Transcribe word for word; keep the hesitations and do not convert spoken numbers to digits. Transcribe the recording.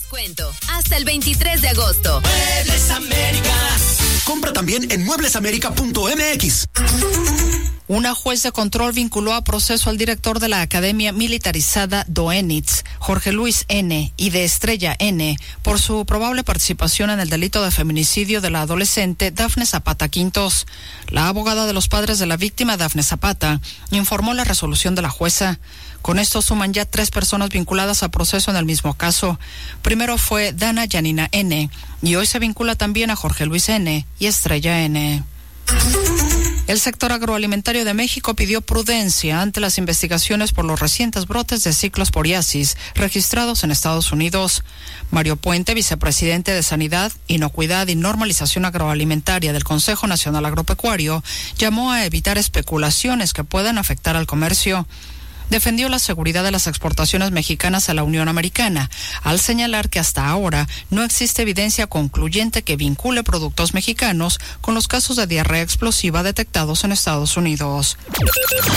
descuento hasta el veintitrés de agosto. Muebles América. Compra también en muebles américa punto m x. Una juez de control vinculó a proceso al director de la Academia Militarizada Doenitz, Jorge Luis N., y de Estrella N., por su probable participación en el delito de feminicidio de la adolescente Dafne Zapata Quintos. La abogada de los padres de la víctima, Dafne Zapata, informó la resolución de la jueza. Con esto suman ya tres personas vinculadas a proceso en el mismo caso. Primero fue Dana Yanina N., y hoy se vincula también a Jorge Luis N. y Estrella N. El sector agroalimentario de México pidió prudencia ante las investigaciones por los recientes brotes de ciclosporiasis registrados en Estados Unidos. Mario Puente, vicepresidente de Sanidad, Inocuidad y Normalización Agroalimentaria del Consejo Nacional Agropecuario, llamó a evitar especulaciones que puedan afectar al comercio. Defendió la seguridad de las exportaciones mexicanas a la Unión Americana, al señalar que hasta ahora no existe evidencia concluyente que vincule productos mexicanos con los casos de diarrea explosiva detectados en Estados Unidos.